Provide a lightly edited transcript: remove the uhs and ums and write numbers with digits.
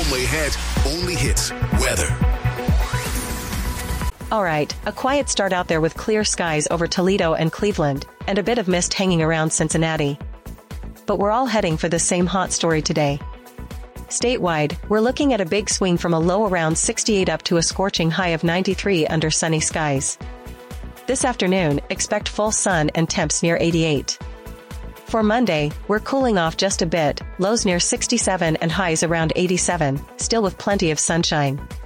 only hit, only hits weather. All right, a quiet start out there with clear skies over Toledo and Cleveland, and a bit of mist hanging around Cincinnati. But we're all heading for the same hot story today. Statewide, we're looking at a big swing from a low around 68 up to a scorching high of 93 under sunny skies. This afternoon, expect full sun and temps near 88. For Monday, we're cooling off just a bit, lows near 67 and highs around 87, still with plenty of sunshine.